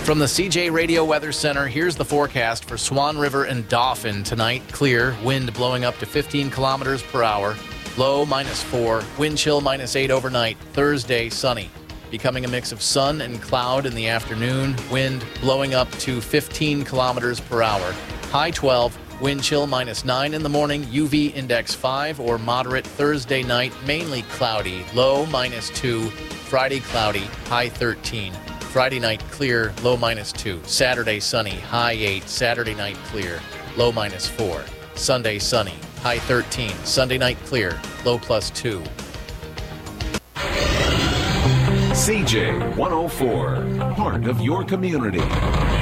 From the CJ Radio Weather Center, here's the forecast for Swan River and Dauphin tonight. Clear, wind blowing up to 15 kilometers per hour. Low -4, wind chill -8 overnight. Thursday, sunny. Becoming a mix of sun and cloud in the afternoon. Wind blowing up to 15 kilometers per hour. High 12, wind chill -9 in the morning. UV index 5 or moderate. Thursday night, mainly cloudy. Low -2. Friday, cloudy. High 13. Friday night, clear, low -2. Saturday, sunny, high 8. Saturday night, clear, low -4. Sunday, sunny, high 13. Sunday night, clear, low +2. CJ 104, part of your community.